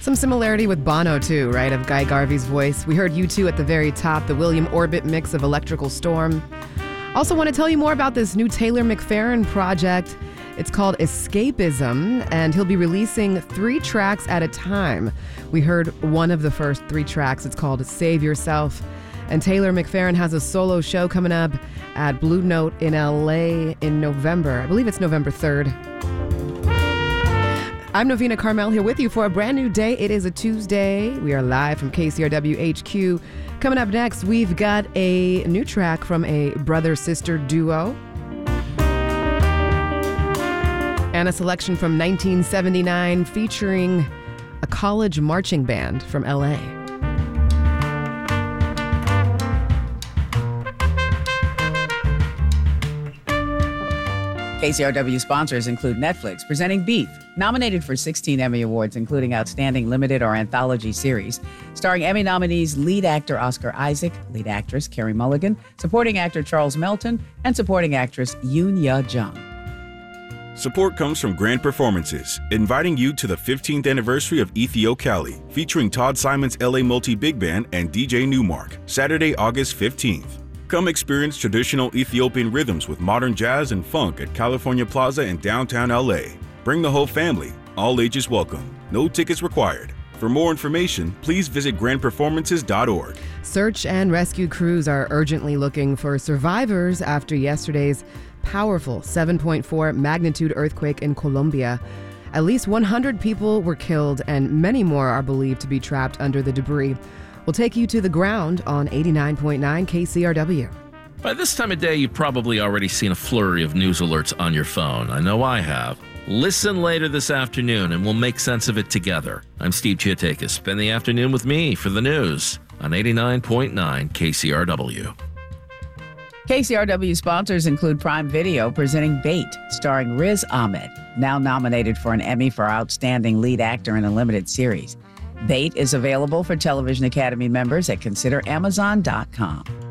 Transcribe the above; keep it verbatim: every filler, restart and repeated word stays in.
Some similarity with Bono, too, right, of Guy Garvey's voice. We heard U two at the very top, the William Orbit mix of Electrical Storm. Also want to tell you more about this new Taylor McFerrin project. It's called Escapism, and he'll be releasing three tracks at a time. We heard one of the first three tracks. It's called Save Yourself. And Taylor McFerrin has a solo show coming up at Blue Note in L A in November. I believe it's November third. I'm Novena Carmel here with you for a brand new day. It is a Tuesday. We are live from K C R W H Q. Coming up next, we've got a new track from a brother-sister duo. And a selection from nineteen seventy-nine featuring a college marching band from L A. K C R W sponsors include Netflix, presenting Beef, nominated for sixteen Emmy Awards, including Outstanding Limited or Anthology Series, starring Emmy nominees lead actor Oscar Isaac, lead actress Carey Mulligan, supporting actor Charles Melton, and supporting actress Yoon Ya Jung. Support comes from Grand Performances, inviting you to the fifteenth anniversary of Ethio Cali, featuring Todd Simon's L A Multi-Big Band and D J Newmark, Saturday, August fifteenth. Come experience traditional Ethiopian rhythms with modern jazz and funk at California Plaza in downtown L A. Bring the whole family. All ages welcome. No tickets required. For more information, please visit grand performances dot org. Search and rescue crews are urgently looking for survivors after yesterday's powerful seven point four magnitude earthquake in Colombia. At least one hundred people were killed and many more are believed to be trapped under the debris. We'll take you to the ground on eighty-nine point nine K C R W. By this time of day, you've probably already seen a flurry of news alerts on your phone. I know I have. Listen later this afternoon and we'll make sense of it together. I'm Steve Chiatakis. Spend the afternoon with me for the news on eighty-nine point nine K C R W. K C R W sponsors include Prime Video, presenting Bait, starring Riz Ahmed, now nominated for an Emmy for Outstanding Lead Actor in a Limited Series. Bait is available for Television Academy members at consider amazon dot com.